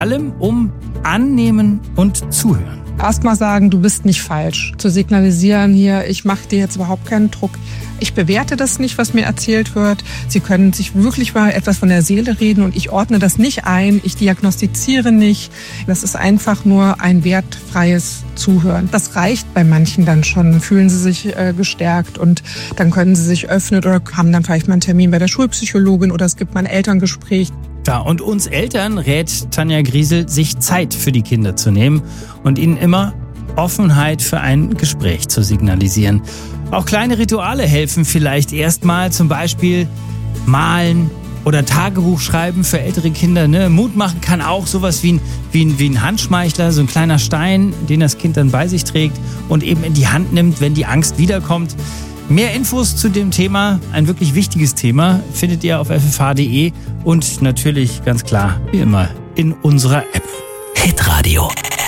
Allem um Annehmen und Zuhören. Erstmal sagen, du bist nicht falsch. Zu signalisieren hier, ich mache dir jetzt überhaupt keinen Druck. Ich bewerte das nicht, was mir erzählt wird. Sie können sich wirklich mal etwas von der Seele reden und ich ordne das nicht ein. Ich diagnostiziere nicht. Das ist einfach nur ein wertfreies Zuhören. Das reicht bei manchen dann schon. Fühlen sie sich gestärkt und dann können sie sich öffnen oder haben dann vielleicht mal einen Termin bei der Schulpsychologin oder es gibt mal ein Elterngespräch. Ja, und uns Eltern rät Tanja Griesel, sich Zeit für die Kinder zu nehmen und ihnen immer Offenheit für ein Gespräch zu signalisieren. Auch kleine Rituale helfen vielleicht erstmal, zum Beispiel malen oder Tagebuch schreiben für ältere Kinder. Ne? Mut machen kann auch sowas wie ein Handschmeichler, so ein kleiner Stein, den das Kind dann bei sich trägt und eben in die Hand nimmt, wenn die Angst wiederkommt. Mehr Infos zu dem Thema, ein wirklich wichtiges Thema, findet ihr auf ffh.de und natürlich ganz klar, wie immer, in unserer App. Hitradio